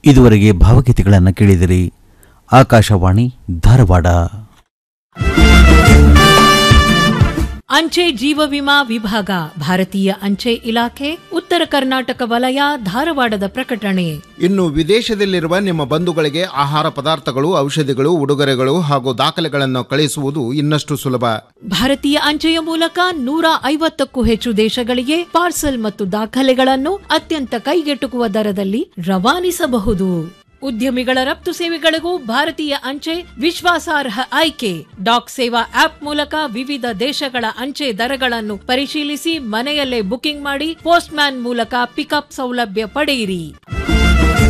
ಇದುವರೆಗೆ ಭಾವಗೀತೆಗಳನ್ನು ಕೇಳಿದಿರಿ. ಆಕಾಶವಾಣಿ ಧಾರವಾಡ. ಅಂಚೆ ಜೀವ ವಿಮಾ ವಿಭಾಗ, ಭಾರತೀಯ ಅಂಚೆ ಇಲಾಖೆ, ಉತ್ತರ ಕರ್ನಾಟಕ ವಲಯ, ಧಾರವಾಡದ ಪ್ರಕಟಣೆ. ಇನ್ನು ವಿದೇಶದಲ್ಲಿರುವ ನಿಮ್ಮ ಬಂಧುಗಳಿಗೆ ಆಹಾರ ಪದಾರ್ಥಗಳು, ಔಷಧಿಗಳು, ಉಡುಗೊರೆಗಳು ಹಾಗೂ ದಾಖಲೆಗಳನ್ನು ಕಳಿಸುವುದು ಇನ್ನಷ್ಟು ಸುಲಭ. ಭಾರತೀಯ ಅಂಚೆಯ ಮೂಲಕ 150ಕ್ಕೂ ಹೆಚ್ಚು ದೇಶಗಳಿಗೆ ಪಾರ್ಸಲ್ ಮತ್ತು ದಾಖಲೆಗಳನ್ನು ಅತ್ಯಂತ ಕೈಗೆಟುಕುವ ದರದಲ್ಲಿ ರವಾನಿಸಬಹುದು. ಉದ್ಯಮಿಗಳ ರಫ್ತು ಸೇವೆಗಳಿಗೂ ಭಾರತೀಯ ಅಂಚೆ ವಿಶ್ವಾಸಾರ್ಹ ಆಯ್ಕೆ. ಡಾಕ್ ಸೇವಾ ಆಪ್ ಮೂಲಕ ವಿವಿಧ ದೇಶಗಳ ಅಂಚೆ ದರಗಳನ್ನು ಪರಿಶೀಲಿಸಿ ಮನೆಯಲ್ಲೇ ಬುಕಿಂಗ್ ಮಾಡಿ ಪೋಸ್ಟ್ ಮ್ಯಾನ್ ಮೂಲಕ ಪಿಕಪ್ ಸೌಲಭ್ಯ ಪಡೆಯಿರಿ.